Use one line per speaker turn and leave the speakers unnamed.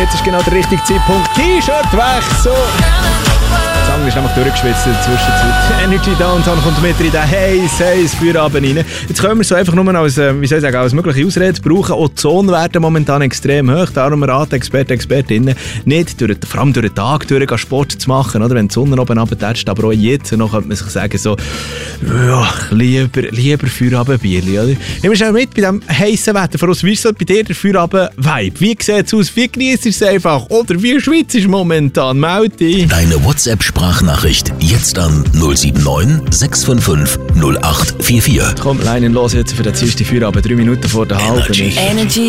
jetzt ist genau der richtige Zeitpunkt. T-Shirt weg, so. Der Song ist nämlich durchgeschwitzt in der Zwischenzeit. Energy Downtown kommt mit in den heiß Feierabend rein. Jetzt können wir so einfach nur als, als mögliche Ausrede brauchen. Auch die Zonen werden momentan extrem hoch. Darum raten Experten, Expertinnen nicht, vor allem durch den Tag durch Sport zu machen. Oder? Wenn die Sonne oben runtertätscht, aber auch jetzt noch könnte man sich sagen, so, ja, lieber Feierabendbierli. Oder? Nimm schnell mit bei diesem heissen Wetter. Voraus, wie ist so bei dir der Feierabend-Vibe? Wie sieht es aus? Wie genießt es einfach? Oder wie schwitzt es momentan? Melde dich.
Deine WhatsApp-Sprachnachricht jetzt an 079 655 0844.
Komm, Leinen los jetzt für den 2. Feierabend. 3 Minuten vor der halben.
Energy.